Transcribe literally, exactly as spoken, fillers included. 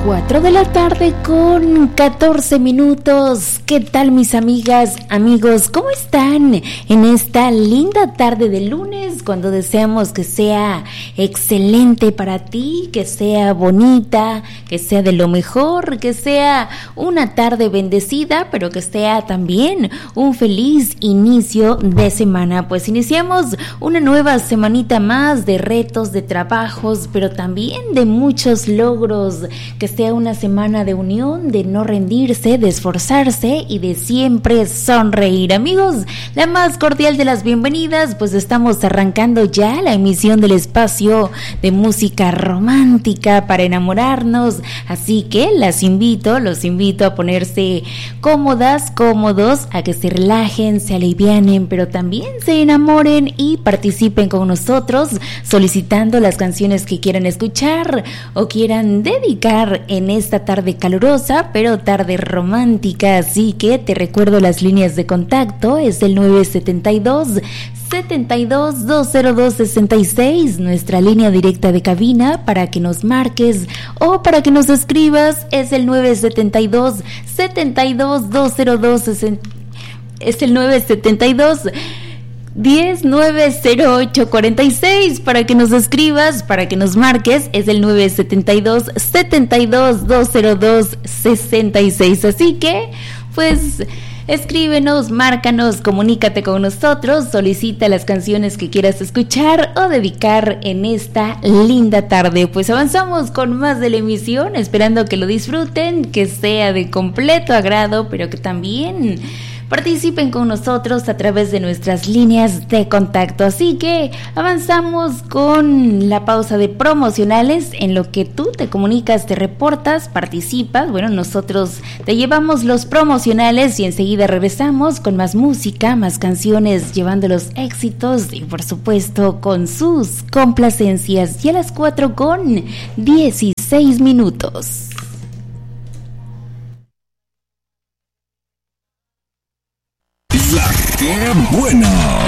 cuatro de la tarde con catorce minutos. ¿Qué tal, mis amigas, amigos? ¿Cómo están en esta linda tarde de lunes? Cuando deseamos que sea excelente para ti, que sea bonita, que sea de lo mejor, que sea una tarde bendecida, pero que sea también un feliz inicio de semana. Pues iniciamos una nueva semanita más de retos, de trabajos, pero también de muchos logros. Que sea una semana de unión, de no rendirse, de esforzarse y de siempre sonreír. Amigos, la más cordial de las bienvenidas, pues estamos arrancando ya la emisión del espacio de música romántica para enamorarnos, así que las invito, los invito a ponerse cómodas, cómodos, a que se relajen, se alivianen, pero también se enamoren y participen con nosotros solicitando las canciones que quieran escuchar o quieran dedicar en esta tarde calurosa, pero tarde romántica. Así que te recuerdo las líneas de contacto, es el nueve setenta y dos, setenta y dos, doscientos dos, sesenta y seis, nuestra línea directa de cabina para que nos marques o para que nos escribas, es el nueve setenta y dos, setenta y dos, doscientos dos, sesenta, es el nueve setenta y dos, diez, nueve cero ocho, cuarenta y seis, para que nos escribas, para que nos marques, es el nueve setenta y dos, setenta y dos, doscientos dos, sesenta y seis. Así que, pues, escríbenos, márcanos, comunícate con nosotros, solicita las canciones que quieras escuchar o dedicar en esta linda tarde. Pues avanzamos con más de la emisión, esperando que lo disfruten, que sea de completo agrado, pero que también participen con nosotros a través de nuestras líneas de contacto. Así que avanzamos con la pausa de promocionales, en lo que tú te comunicas, te reportas, participas. Bueno, nosotros te llevamos los promocionales y enseguida regresamos con más música, más canciones, llevando los éxitos y por supuesto con sus complacencias. Y a las cuatro con dieciséis minutos. La que buena.